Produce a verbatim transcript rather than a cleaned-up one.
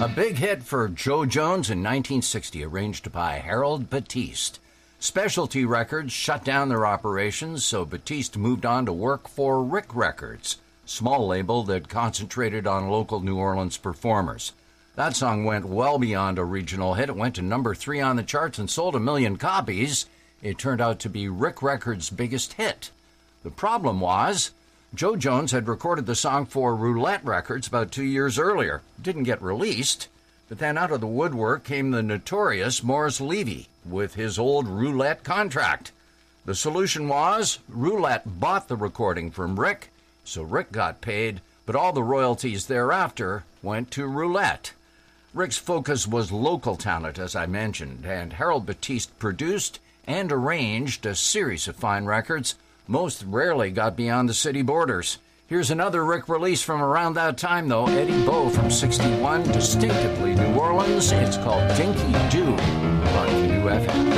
A big hit for Joe Jones in nineteen sixty, arranged by Harold Batiste. Specialty Records shut down their operations, so Batiste moved on to work for Rick Records, small label that concentrated on local New Orleans performers. That song went well beyond a regional hit. It went to number three on the charts and sold a million copies. It turned out to be Rick Records' biggest hit. The problem was, Joe Jones had recorded the song for Roulette Records about two years earlier. It didn't get released, but then out of the woodwork came the notorious Morris Levy with his old Roulette contract. The solution was, Roulette bought the recording from Rick, so Rick got paid, but all the royalties thereafter went to Roulette. Rick's focus was local talent, as I mentioned, and Harold Batiste produced and arranged a series of fine records. Most rarely got beyond the city borders. Here's another Rick release from around that time, though. Eddie Bo from sixty-one, distinctively New Orleans. It's called Dinky Doo on Q F M.